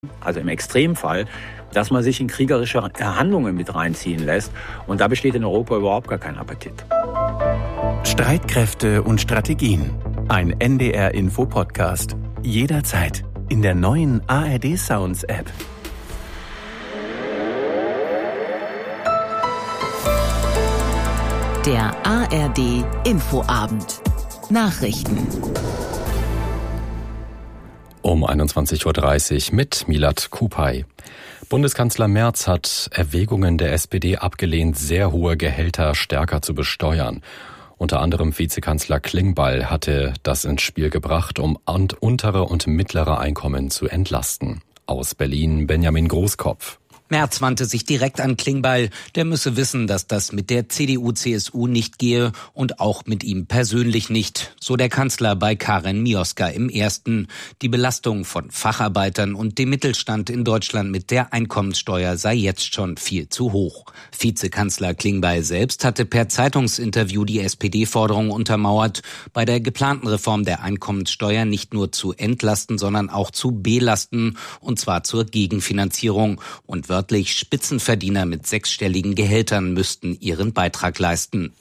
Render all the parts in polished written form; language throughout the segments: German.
Also im Extremfall, dass man sich in kriegerische Handlungen mit reinziehen lässt. Und da besteht in Europa überhaupt gar kein Appetit. Streitkräfte und Strategien. Ein NDR-Info-Podcast. Jederzeit in der neuen ARD Sounds App. Der ARD Infoabend. Nachrichten. Um 21.30 Uhr mit Milad Kupay. Bundeskanzler Merz hat Erwägungen der SPD abgelehnt, sehr hohe Gehälter stärker zu besteuern. Unter anderem Vizekanzler Klingbeil hatte das ins Spiel gebracht, um untere und mittlere Einkommen zu entlasten. Aus Berlin Benjamin Großkopf. Merz wandte sich direkt an Klingbeil. Der müsse wissen, dass das mit der CDU/CSU nicht gehe und auch mit ihm persönlich nicht. So der Kanzler bei Karen Mioska im Ersten. Die Belastung von Facharbeitern und dem Mittelstand in Deutschland mit der Einkommenssteuer sei jetzt schon viel zu hoch. Vizekanzler Klingbeil selbst hatte per Zeitungsinterview die SPD-Forderung untermauert, bei der geplanten Reform der Einkommenssteuer nicht nur zu entlasten, sondern auch zu belasten, und zwar zur Gegenfinanzierung. Und wörtlich Spitzenverdiener mit sechsstelligen Gehältern müssten ihren Beitrag leisten.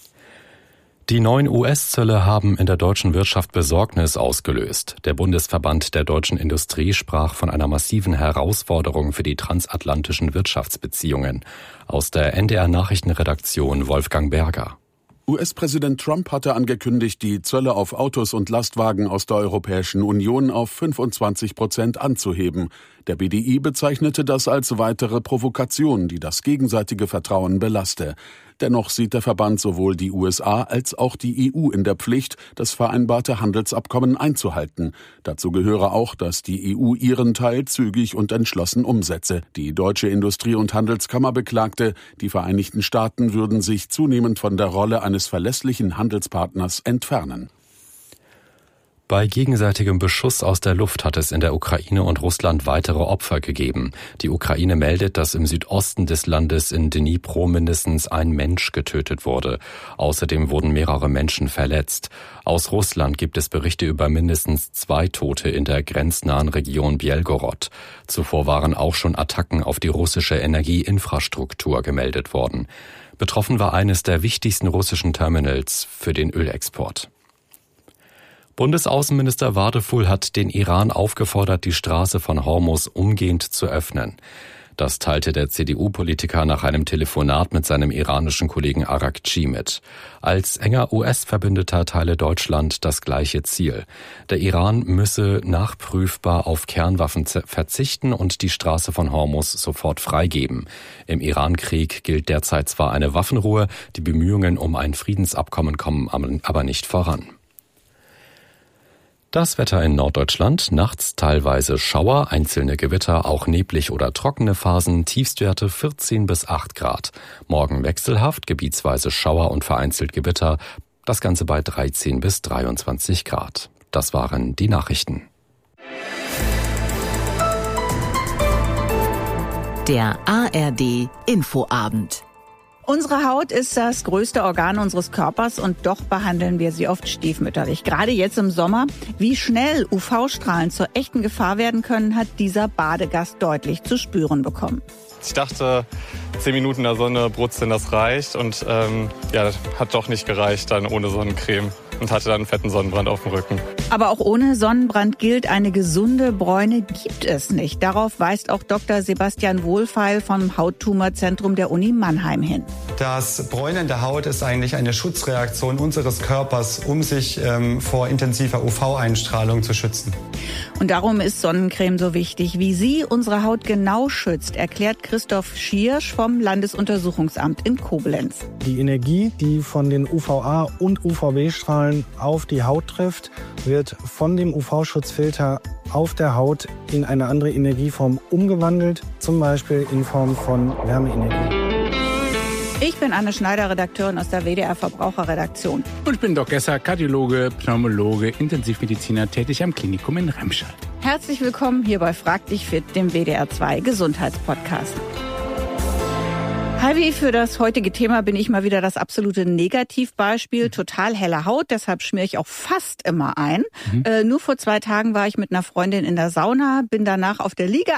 Die neuen US-Zölle haben in der deutschen Wirtschaft Besorgnis ausgelöst. Der Bundesverband der deutschen Industrie sprach von einer massiven Herausforderung für die transatlantischen Wirtschaftsbeziehungen. Aus der NDR-Nachrichtenredaktion Wolfgang Berger. US-Präsident Trump hatte angekündigt, die Zölle auf Autos und Lastwagen aus der Europäischen Union auf 25% anzuheben. Der BDI bezeichnete das als weitere Provokation, die das gegenseitige Vertrauen belaste. Dennoch sieht der Verband sowohl die USA als auch die EU in der Pflicht, das vereinbarte Handelsabkommen einzuhalten. Dazu gehöre auch, dass die EU ihren Teil zügig und entschlossen umsetze. Die Deutsche Industrie- und Handelskammer beklagte, die Vereinigten Staaten würden sich zunehmend von der Rolle eines verlässlichen Handelspartners entfernen. Bei gegenseitigem Beschuss aus der Luft hat es in der Ukraine und Russland weitere Opfer gegeben. Die Ukraine meldet, dass im Südosten des Landes in Dnipro mindestens ein Mensch getötet wurde. Außerdem wurden mehrere Menschen verletzt. Aus Russland gibt es Berichte über mindestens 2 Tote in der grenznahen Region Bjelgorod. Zuvor waren auch schon Attacken auf die russische Energieinfrastruktur gemeldet worden. Betroffen war eines der wichtigsten russischen Terminals für den Ölexport. Bundesaußenminister Wadefuhl hat den Iran aufgefordert, die Straße von Hormuz umgehend zu öffnen. Das teilte der CDU-Politiker nach einem Telefonat mit seinem iranischen Kollegen Arakci mit. Als enger US-Verbündeter teile Deutschland das gleiche Ziel. Der Iran müsse nachprüfbar auf Kernwaffen verzichten und die Straße von Hormuz sofort freigeben. Im Iran-Krieg gilt derzeit zwar eine Waffenruhe, die Bemühungen um ein Friedensabkommen kommen aber nicht voran. Das Wetter in Norddeutschland, nachts teilweise Schauer, einzelne Gewitter, auch neblig oder trockene Phasen, Tiefstwerte 14 bis 8 Grad. Morgen wechselhaft, gebietsweise Schauer und vereinzelt Gewitter, das Ganze bei 13 bis 23 Grad. Das waren die Nachrichten. Der ARD Infoabend. Unsere Haut ist das größte Organ unseres Körpers und doch behandeln wir sie oft stiefmütterlich. Gerade jetzt im Sommer. Wie schnell UV-Strahlen zur echten Gefahr werden können, hat dieser Badegast deutlich zu spüren bekommen. Ich dachte, 10 Minuten in der Sonne brutzeln, das reicht. Und das hat doch nicht gereicht dann ohne Sonnencreme. Und hatte dann einen fetten Sonnenbrand auf dem Rücken. Aber auch ohne Sonnenbrand gilt, eine gesunde Bräune gibt es nicht. Darauf weist auch Dr. Sebastian Wohlfeil vom Hauttumorzentrum der Uni Mannheim hin. Das Bräunen der Haut ist eigentlich eine Schutzreaktion unseres Körpers, um sich vor intensiver UV-Einstrahlung zu schützen. Und darum ist Sonnencreme so wichtig. Wie sie unsere Haut genau schützt, erklärt Christoph Schiersch vom Landesuntersuchungsamt in Koblenz. Die Energie, die von den UVA- und UVB-Strahlen auf die Haut trifft, wird von dem UV-Schutzfilter auf der Haut in eine andere Energieform umgewandelt, zum Beispiel in Form von Wärmeenergie. Ich bin Anne Schneider, Redakteurin aus der WDR Verbraucherredaktion. Und ich bin Doc Gesser, Kardiologe, Pneumologe, Intensivmediziner, tätig am Klinikum in Remscheid. Herzlich willkommen hier bei Frag dich fit, dem WDR 2 Gesundheitspodcast. Heidi, für das heutige Thema bin ich mal wieder das absolute Negativbeispiel. Total helle Haut, deshalb schmiere ich auch fast immer ein. Nur vor 2 Tagen war ich mit einer Freundin in der Sauna, bin danach auf der Liege